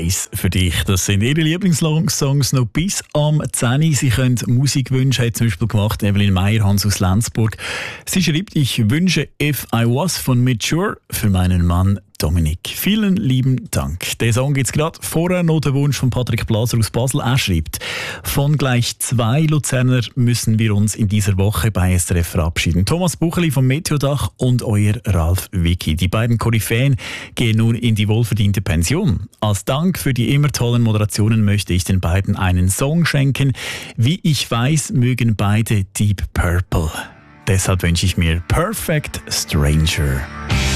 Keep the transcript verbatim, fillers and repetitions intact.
eins für dich. Das sind ihre Lieblingssongs noch bis am zehn. Sie können Musikwünsche, hat zum Beispiel gemacht Evelyn Meyerhans aus Lenzburg. Sie schreibt, ich wünsche If I Was von Mature für meinen Mann Dominik. Vielen lieben Dank. Der Song gibt's gerade. Vorher noch der Wunsch von Patrick Blaser aus Basel. Er schreibt, von gleich zwei Luzerner müssen wir uns in dieser Woche bei S R F verabschieden. Thomas Bucheli vom Meteodach und euer Ralf Wicki. Die beiden Koryphäen gehen nun in die wohlverdiente Pension. Als Dank für die immer tollen Moderationen möchte ich den beiden einen Song schenken. Wie ich weiß, mögen beide Deep Purple. Deshalb wünsche ich mir Perfect Stranger.